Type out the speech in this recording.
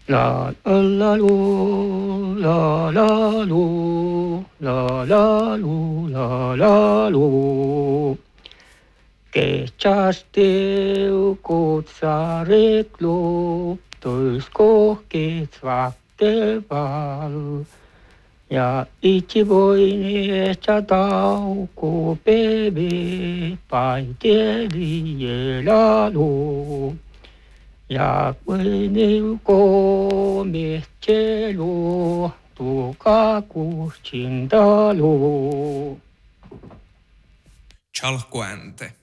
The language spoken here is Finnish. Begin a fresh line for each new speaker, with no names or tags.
La la lu, la lu, la lu, la lu. Que chasteu kutsareklu, tois kohkeet vakkeval. Ja itse voini ehkä tauko pevi, paiteli jelalu. Ja voini komihtelu, tukakustintalu.
Chalkkuänte.